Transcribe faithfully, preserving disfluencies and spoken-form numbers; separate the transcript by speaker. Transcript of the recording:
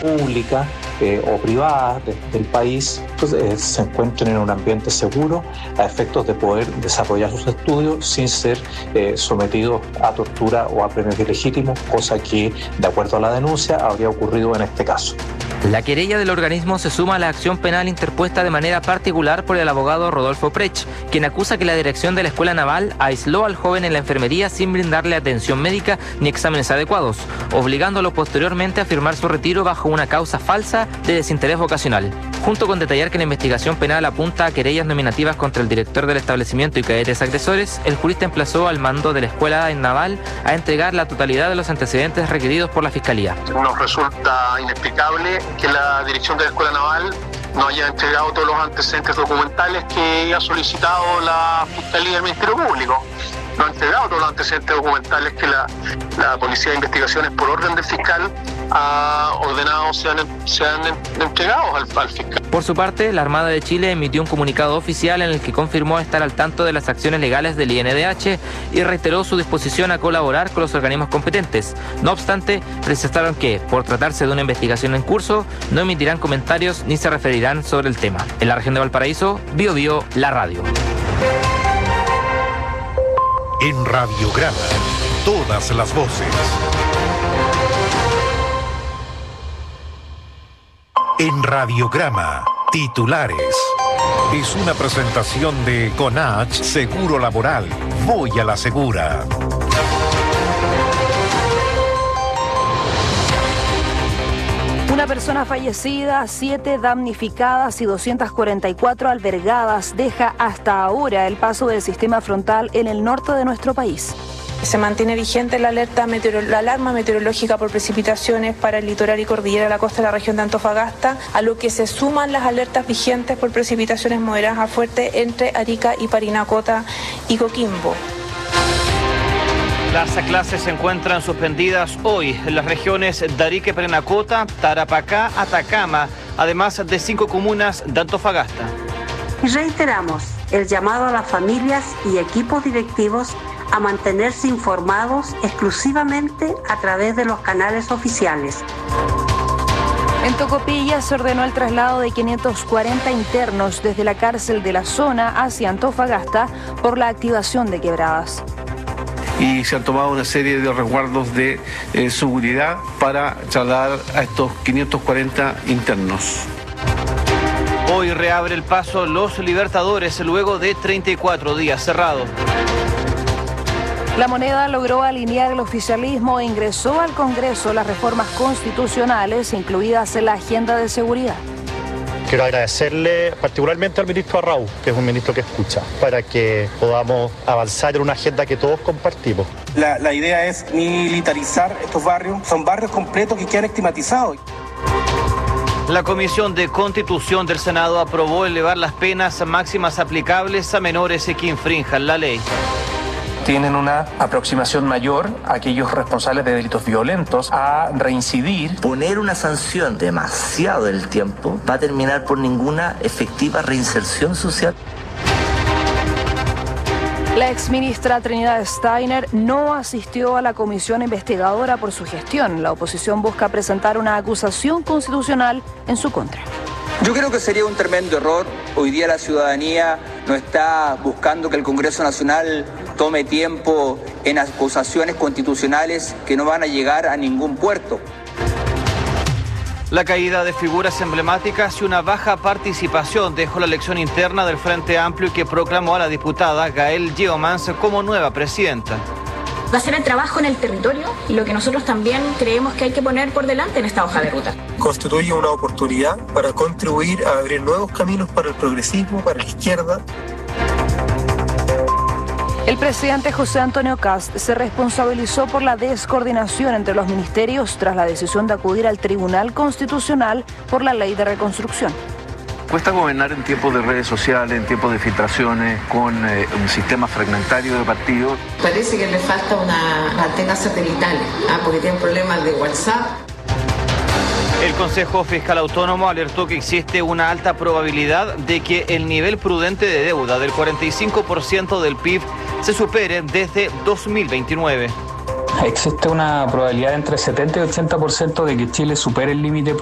Speaker 1: pública eh, o privada de, del país pues, eh, se encuentren en un ambiente seguro a efectos de poder desarrollar sus estudios sin ser eh, sometidos a tortura o a premios ilegítimos, cosa que, de acuerdo a la denuncia, habría ocurrido en este caso.
Speaker 2: La querella del organismo se suma a la acción penal interpuesta de manera particular por el abogado Rodolfo Prech, quien acusa que la dirección de la Escuela Naval aisló al joven en la enfermería sin brindarle atención médica ni exámenes adecuados, obligándolo posteriormente a firmar su retiro bajo una causa falsa de desinterés vocacional. Junto con detallar que la investigación penal apunta a querellas nominativas contra el director del establecimiento y cadetes agresores, el jurista emplazó al mando de la Escuela Naval a entregar la totalidad de los antecedentes requeridos por la Fiscalía.
Speaker 3: Nos resulta inexplicable que la dirección de la Escuela Naval no haya entregado todos los antecedentes documentales que ha solicitado la Fiscalía del Ministerio Público. No ha entregado todos los antecedentes documentales que la, la Policía de Investigaciones, por orden del fiscal, ha ordenado sean, sean entregados al, al fiscal.
Speaker 2: Por su parte, la Armada de Chile emitió un comunicado oficial en el que confirmó estar al tanto de las acciones legales del I N D H y reiteró su disposición a colaborar con los organismos competentes. No obstante, precisaron que, por tratarse de una investigación en curso, no emitirán comentarios ni se referirán sobre el tema. En la región de Valparaíso, Bio Bio, la radio.
Speaker 4: En Radiograma, todas las voces. En Radiograma, titulares. Es una presentación de CONACH Seguro Laboral. Voy a la segura.
Speaker 5: Una persona fallecida, siete damnificadas y doscientas cuarenta y cuatro albergadas deja hasta ahora el paso del sistema frontal en el norte de nuestro país.
Speaker 6: Se mantiene vigente la alerta meteoro, la alarma meteorológica por precipitaciones para el litoral y cordillera de la costa de la región de Antofagasta, a lo que se suman las alertas vigentes por precipitaciones moderadas a fuertes entre Arica y Parinacota y Coquimbo.
Speaker 7: Las clases se encuentran suspendidas hoy en las regiones de Arica y Parinacota, Tarapacá, Atacama, además de cinco comunas de Antofagasta.
Speaker 8: Y reiteramos el llamado a las familias y equipos directivos a mantenerse informados exclusivamente a través de los canales oficiales.
Speaker 5: En Tocopilla se ordenó el traslado de quinientos cuarenta internos desde la cárcel de la zona hacia Antofagasta por la activación de quebradas.
Speaker 9: Y se han tomado una serie de resguardos de eh, seguridad para trasladar a estos quinientos cuarenta internos.
Speaker 7: Hoy reabre el paso Los Libertadores luego de treinta y cuatro días cerrado.
Speaker 5: La Moneda logró alinear el oficialismo e ingresó al Congreso las reformas constitucionales incluidas en la agenda de seguridad.
Speaker 10: Quiero agradecerle particularmente al ministro Arrau, que es un ministro que escucha, para que podamos avanzar en una agenda que todos compartimos.
Speaker 11: La, la idea es militarizar estos barrios. Son barrios completos que quedan estigmatizados.
Speaker 7: La Comisión de Constitución del Senado aprobó elevar las penas máximas aplicables a menores que infrinjan la ley.
Speaker 12: Tienen una aproximación mayor a aquellos responsables de delitos violentos a reincidir.
Speaker 13: Poner una sanción demasiado del tiempo va a terminar por ninguna efectiva reinserción social.
Speaker 5: La exministra Trinidad Steiner no asistió a la comisión investigadora por su gestión. La oposición busca presentar una acusación constitucional en su contra.
Speaker 14: Yo creo que sería un tremendo error. Hoy día la ciudadanía no está buscando que el Congreso Nacional tome tiempo en acusaciones constitucionales que no van a llegar a ningún puerto.
Speaker 7: La caída de figuras emblemáticas y una baja participación dejó la elección interna del Frente Amplio que proclamó a la diputada Gael Yeomans como nueva presidenta.
Speaker 15: Va a ser el trabajo en el territorio y lo que nosotros también creemos que hay que poner por delante en esta hoja de ruta.
Speaker 16: Constituye una oportunidad para contribuir a abrir nuevos caminos para el progresismo, para la izquierda.
Speaker 5: El presidente José Antonio Kast se responsabilizó por la descoordinación entre los ministerios tras la decisión de acudir al Tribunal Constitucional por la Ley de Reconstrucción.
Speaker 17: Cuesta gobernar en tiempos de redes sociales, en tiempos de filtraciones, con eh, un sistema fragmentario de partidos.
Speaker 18: Parece que le falta una antena satelital, ¿ah? porque tienen problemas de WhatsApp.
Speaker 7: El Consejo Fiscal Autónomo alertó que existe una alta probabilidad de que el nivel prudente de deuda del cuarenta y cinco por ciento del P I B se supere desde dos mil veintinueve.
Speaker 19: Existe una probabilidad entre setenta y ochenta por ciento de que Chile supere el límite